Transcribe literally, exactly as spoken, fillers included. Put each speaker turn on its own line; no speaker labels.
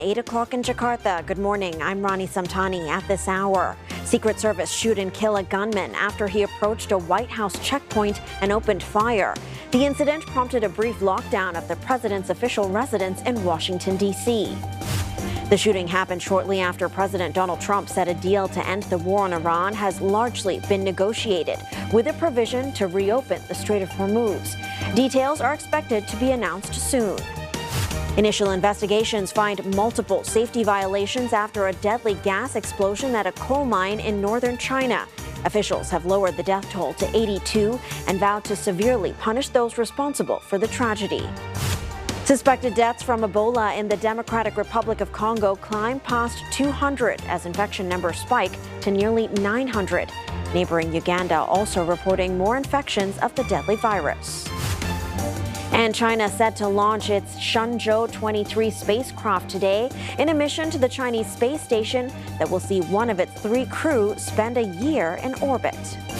eight o'clock in Jakarta. Good morning. I'm Rani Samtani. At this hour, Secret Service shoot and kill a gunman after he approached a White House checkpoint and opened fire. The incident prompted a brief lockdown of the president's official residence in Washington, D C The shooting happened shortly after President Donald Trump said a deal to end the war on Iran has largely been negotiated, with a provision to reopen the Strait of Hormuz. Details are expected to be announced soon. Initial investigations find multiple safety violations after a deadly gas explosion at a coal mine in northern China. Officials have lowered the death toll to eighty-two and vowed to severely punish those responsible for the tragedy. Suspected deaths from Ebola in the Democratic Republic of Congo climb past two hundred as infection numbers spike to nearly nine hundred. Neighboring Uganda also reporting more infections of the deadly virus. And China set to launch its Shenzhou twenty-three spacecraft today in a mission to the Chinese space station that will see one of its three crew spend a year in orbit.